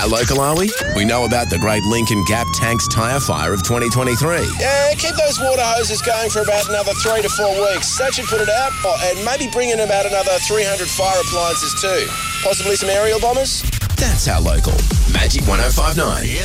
How local are we? We know about the great Lincoln Gap Tanks tyre fire of 2023. Yeah, keep those water hoses going for about another 3 to 4 weeks. That should put it out, and maybe bring in about another 300 fire appliances too. Possibly some aerial bombers? That's How Local. Magic 105.9.